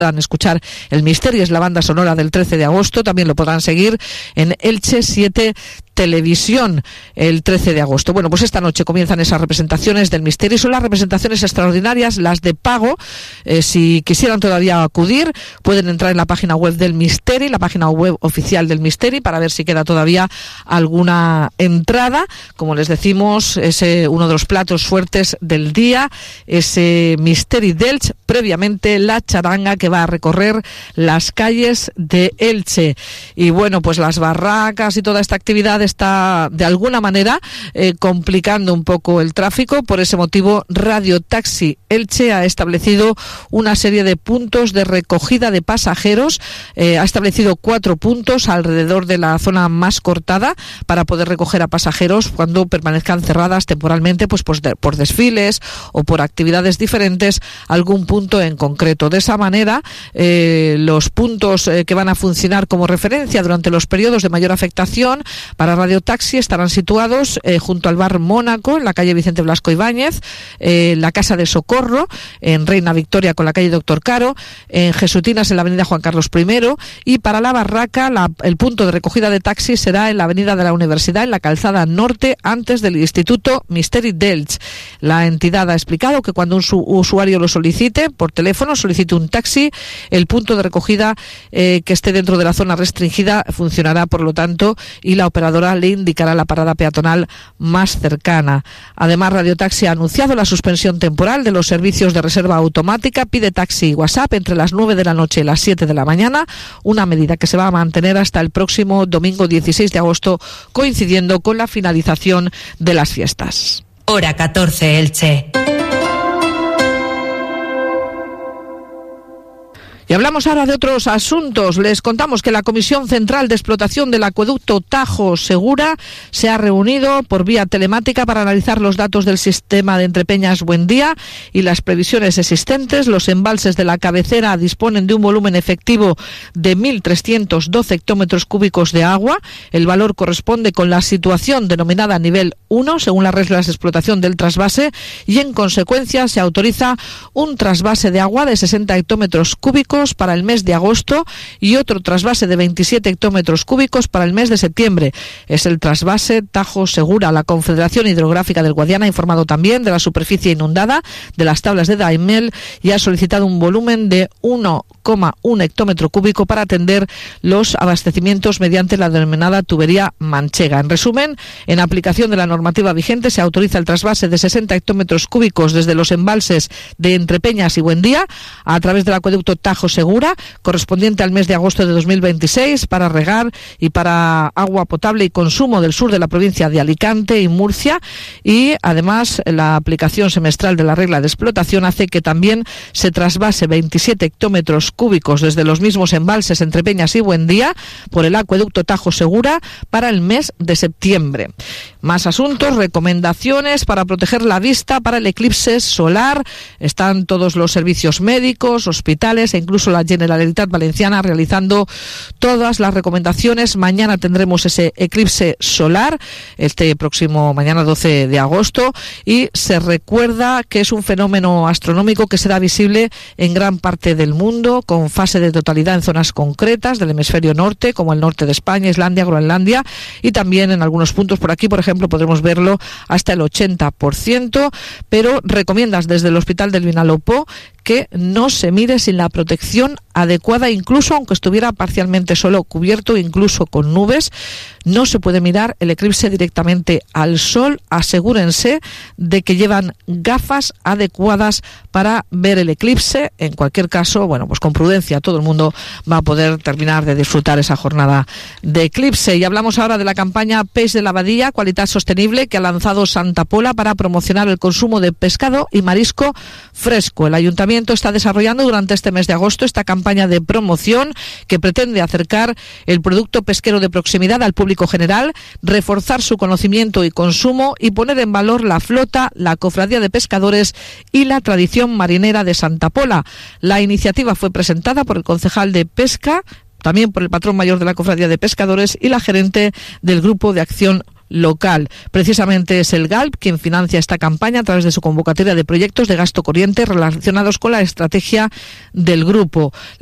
escuchar El Misterio, es la banda sonora del 13 de agosto. También lo podrán seguir en Elche 7 Televisión el 13 de agosto. Bueno, pues esta noche comienzan esas representaciones del Misterio. Son las representaciones extraordinarias, las de pago. Si quisieran todavía acudir, pueden entrar en la página web del Misteri, la página web oficial del Misteri, para ver si queda todavía alguna entrada. Como les decimos, es uno de los platos fuertes del día, ese Misteri d'Elche, previamente la charanga que va a recorrer las calles de Elche. Y bueno, pues las barracas y toda esta actividad está de alguna manera complicando un poco el tráfico. Por ese motivo, Radio Taxi Elche ha establecido una serie de puntos de recogida de pasajeros. Ha establecido 4 puntos alrededor de la zona más cortada para poder recoger a pasajeros cuando permanezcan cerradas temporalmente, pues por desfiles o por actividades diferentes, algún punto en concreto. De esa manera, los puntos que van a funcionar como referencia durante los periodos de mayor afectación para Radio Taxi estarán situados junto al bar Mónaco, en la calle Vicente Blasco Ibáñez, la Casa de Socorro, en Reina Victoria con la calle Doctor Caro, en Jesutinas en la avenida Juan Carlos I, y para la barraca el punto de recogida de taxis será en la avenida de la Universidad, en la calzada norte, antes del Instituto Misteri d'Elche. La entidad ha explicado que cuando un usuario lo solicite por teléfono, solicite un taxi, el punto de recogida que esté dentro de la zona restringida funcionará, por lo tanto, y la operadora le indicará la parada peatonal más cercana. Además, Radio Taxi ha anunciado la suspensión temporal de los servicios de reserva automática Pide Taxi y WhatsApp entre las 9 de la noche y las 7 de la mañana, una medida que se va a mantener hasta el próximo domingo 16 de agosto, coincidiendo con la finalización de las fiestas. Hora 14, Elche. Y hablamos ahora de otros asuntos. Les contamos que la Comisión Central de Explotación del Acueducto Tajo Segura se ha reunido por vía telemática para analizar los datos del sistema de Entrepeñas Buendía y las previsiones existentes. Los embalses de la cabecera disponen de un volumen efectivo de 1.312 hectómetros cúbicos de agua. El valor corresponde con la situación denominada nivel 1, según las reglas de explotación del trasvase, y en consecuencia se autoriza un trasvase de agua de 60 hectómetros cúbicos para el mes de agosto y otro trasvase de 27 hectómetros cúbicos para el mes de septiembre. Es el trasvase Tajo Segura. La Confederación Hidrográfica del Guadiana ha informado también de la superficie inundada de las tablas de Daimel y ha solicitado un volumen de 1,1 hectómetro cúbico para atender los abastecimientos mediante la denominada tubería manchega. En resumen, en aplicación de la normativa vigente, se autoriza el trasvase de 60 hectómetros cúbicos desde los embalses de Entrepeñas y Buendía a través del acueducto Tajo Segura, correspondiente al mes de agosto de 2026, para regar y para agua potable y consumo del sur de la provincia de Alicante y Murcia. Y además, la aplicación semestral de la regla de explotación hace que también se trasvase 27 hectómetros cúbicos desde los mismos embalses Entrepeñas y Buendía por el acueducto Tajo Segura para el mes de septiembre. Más asuntos, recomendaciones para proteger la vista para el eclipse solar. Están todos los servicios médicos, hospitales e incluso la Generalitat Valenciana realizando todas las recomendaciones. Mañana tendremos ese eclipse solar, este próximo mañana 12 de agosto, y se recuerda que es un fenómeno astronómico que será visible en gran parte del mundo, con fase de totalidad en zonas concretas del hemisferio norte, como el norte de España, Islandia, Groenlandia, y también en algunos puntos por aquí, por ejemplo, podremos verlo hasta el 80%, pero recomiendas desde el Hospital del Vinalopó que no se mire sin la protección adecuada, incluso aunque estuviera parcialmente solo cubierto, incluso con nubes. No se puede mirar el eclipse directamente al sol. Asegúrense de que llevan gafas adecuadas para ver el eclipse. En cualquier caso, bueno, pues con prudencia todo el mundo va a poder terminar de disfrutar esa jornada de eclipse. Y hablamos ahora de la campaña Peix de la Badía, Cualitat Sostenible, que ha lanzado Santa Pola para promocionar el consumo de pescado y marisco fresco. El Ayuntamiento está desarrollando durante este mes de agosto esta campaña de promoción que pretende acercar el producto pesquero de proximidad al público general, reforzar su conocimiento y consumo y poner en valor la flota, la cofradía de pescadores y la tradición marinera de Santa Pola. La iniciativa fue presentada por el concejal de Pesca, también por el patrón mayor de la cofradía de pescadores y la gerente del Grupo de Acción local. Precisamente es el GALP quien financia esta campaña a través de su convocatoria de proyectos de gasto corriente relacionados con la estrategia del grupo.